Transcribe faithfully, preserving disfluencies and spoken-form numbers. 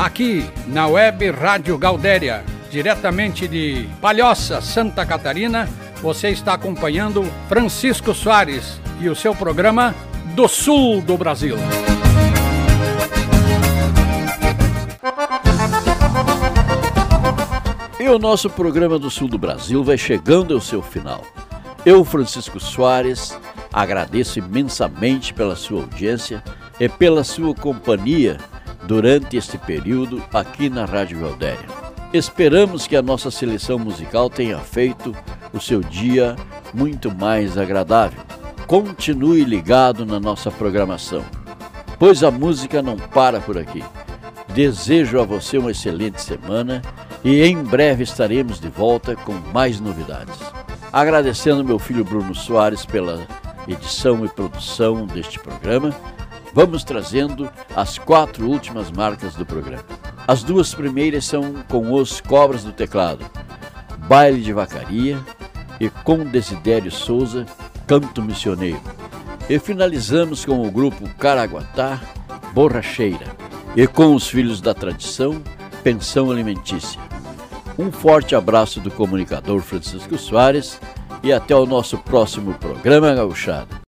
aqui na Web Rádio Gaudéria, diretamente de Palhoça, Santa Catarina. Você está acompanhando Francisco Soares e o seu programa do Sul do Brasil. E o nosso programa do Sul do Brasil vai chegando ao seu final. Eu, Francisco Soares, agradeço imensamente pela sua audiência e pela sua companhia durante este período aqui na Rádio Gaudéria. Esperamos que a nossa seleção musical tenha feito o seu dia muito mais agradável. Continue ligado na nossa programação, pois a música não para por aqui. Desejo a você uma excelente semana e em breve estaremos de volta com mais novidades. Agradecendo meu filho Bruno Soares pela edição e produção deste programa, vamos trazendo as quatro últimas marcas do programa. As duas primeiras são com os Cobras do Teclado, Baile de Vacaria, e com Desidério Souza, Canto Missioneiro. E finalizamos com o grupo Caraguatá, Borracheira, e com os Filhos da Tradição, Pensão Alimentícia. Um forte abraço do comunicador Francisco Soares e até o nosso próximo programa Gauchada.